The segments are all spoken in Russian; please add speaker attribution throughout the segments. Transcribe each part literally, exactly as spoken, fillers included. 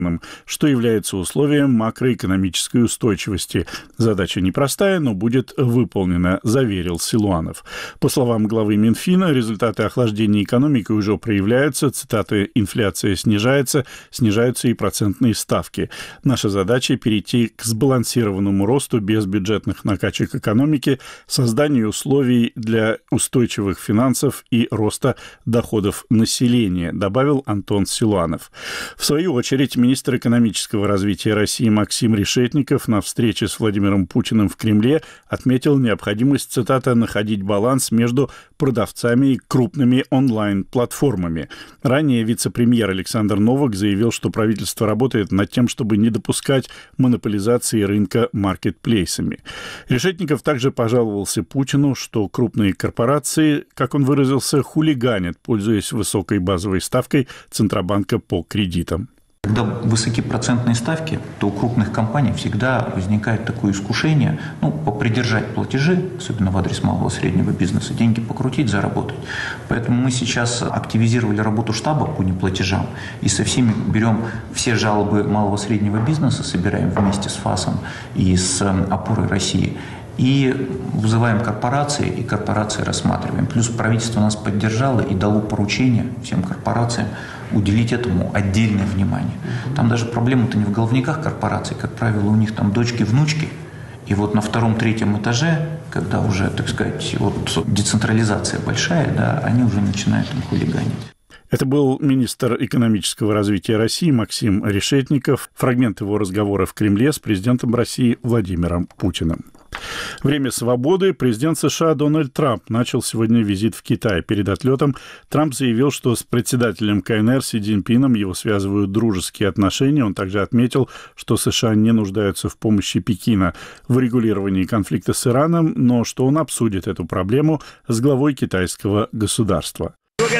Speaker 1: что является условием макроэкономической устойчивости. Задача непростая, но будет выполнена, заверил Силуанов. По словам главы Минфина, результаты охлаждения экономики уже проявляются, цитаты, «инфляция снижается, снижаются и процентные ставки. Наша задача – перейти к сбалансированному росту без бюджетных накачек экономики, созданию условий для устойчивых финансов и роста доходов населения», добавил Антон Силуанов. В свою очередь, министр экономического развития России Максим Решетников на встрече с Владимиром Путиным в Кремле отметил необходимость, цитата, «находить баланс между продавцами и крупными онлайн-платформами». Ранее вице-премьер Александр Новак заявил, что правительство работает над тем, чтобы не допускать монополизации рынка маркетплейсами. Решетников также пожаловался Путину, что крупные корпорации, как он выразился, хулиганят, пользуясь высокой базовой ставкой Центробанка по кредитам.
Speaker 2: Когда высоки процентные ставки, то у крупных компаний всегда возникает такое искушение, ну, попридержать платежи, особенно в адрес малого и среднего бизнеса, деньги покрутить, заработать. Поэтому мы сейчас активизировали работу штаба по неплатежам и со всеми берем все жалобы малого и среднего бизнеса, собираем вместе с ФАСом и с «Опорой России». И вызываем корпорации, и корпорации рассматриваем. Плюс правительство нас поддержало и дало поручение всем корпорациям уделить этому отдельное внимание. Там даже проблема-то не в головниках корпораций, как правило, у них там дочки, внучки. И вот на втором-третьем этаже, когда уже, так сказать, вот децентрализация большая, да, они уже начинают им хулиганить.
Speaker 1: Это был министр экономического развития России Максим Решетников. Фрагмент его разговора в Кремле с президентом России Владимиром Путиным. Время свободы. Президент США Дональд Трамп начал сегодня визит в Китай. Перед отлетом Трамп заявил, что с председателем КНР Си Цзиньпином его связывают дружеские отношения. Он также отметил, что США не нуждаются в помощи Пекина в регулировании конфликта с Ираном, но что он обсудит эту проблему с главой китайского государства.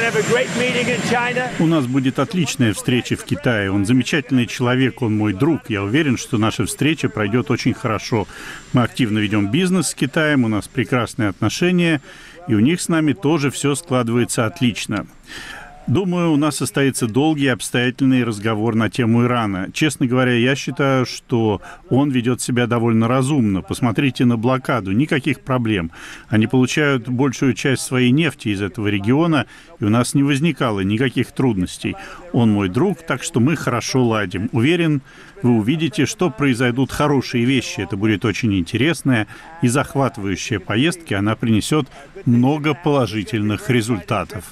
Speaker 1: У нас будет отличная встреча в Китае. Он замечательный человек, он мой друг. Я уверен, что наша встреча пройдет очень хорошо. Мы активно ведем бизнес с Китаем, у нас прекрасные отношения, и у них с нами тоже все складывается отлично. Думаю, у нас состоится долгий и обстоятельный разговор на тему Ирана. Честно говоря, я считаю, что он ведет себя довольно разумно. Посмотрите на блокаду, никаких проблем. Они получают большую часть своей нефти из этого региона, и у нас не возникало никаких трудностей. Он мой друг, так что мы хорошо ладим. Уверен, вы увидите, что произойдут хорошие вещи. Это будет очень интересная и захватывающая поездка, она принесет много положительных результатов.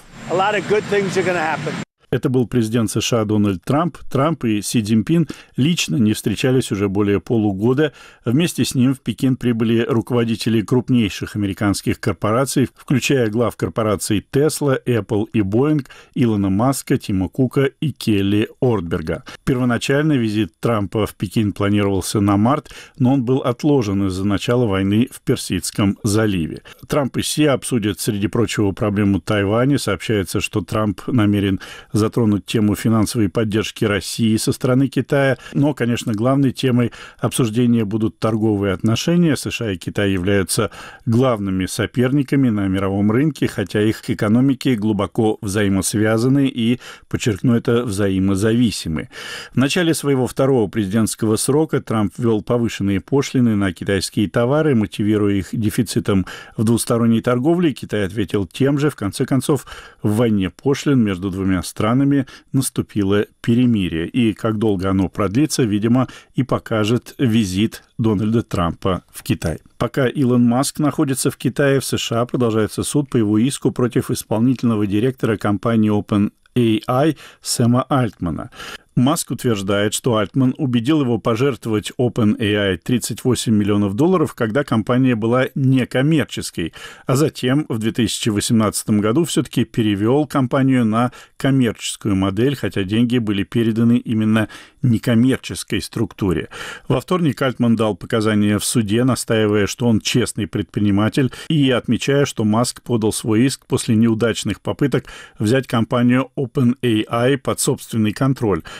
Speaker 1: Это был президент США Дональд Трамп. Трамп и Си Цзиньпин лично не встречались уже более полугода. Вместе с ним в Пекин прибыли руководители крупнейших американских корпораций, включая глав корпораций Tesla, Apple и Boeing, Илона Маска, Тима Кука и Келли Ортберга. Первоначально визит Трампа в Пекин планировался на март, но он был отложен из-за начала войны в Персидском заливе. Трамп и Си обсудят, среди прочего, проблему Тайваня. Сообщается, что Трамп намерен затронуть тему финансовой поддержки России со стороны Китая. Но, конечно, главной темой обсуждения будут торговые отношения. США и Китай являются главными соперниками на мировом рынке, хотя их экономики глубоко взаимосвязаны и, подчеркну это, взаимозависимы. В начале своего второго президентского срока Трамп ввел повышенные пошлины на китайские товары, мотивируя их дефицитом в двусторонней торговле. Китай ответил тем же. В конце концов, в войне пошлин между двумя странами наступило перемирие. И как долго оно продлится, видимо, и покажет визит Дональда Трампа в Китай. Пока Илон Маск находится в Китае, в США продолжается суд по его иску против исполнительного директора компании OpenAI Сэма Альтмана. Маск утверждает, что Альтман убедил его пожертвовать OpenAI тридцать восемь миллионов долларов, когда компания была некоммерческой, а затем в две тысячи восемнадцатом году все-таки перевел компанию на коммерческую модель, хотя деньги были переданы именно некоммерческой структуре. Во вторник Альтман дал показания в суде, настаивая, что он честный предприниматель, и отмечая, что Маск подал свой иск после неудачных попыток взять компанию OpenAI под собственный контроль.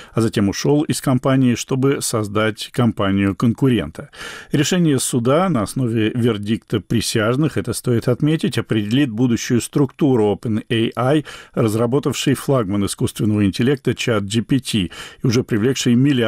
Speaker 1: а затем ушел из компании, чтобы создать компанию конкурента. Решение суда на основе вердикта присяжных, это стоит отметить, определит будущую структуру OpenAI, разработавшей флагман искусственного интеллекта чат джи пи ти и уже привлекшей миллиарды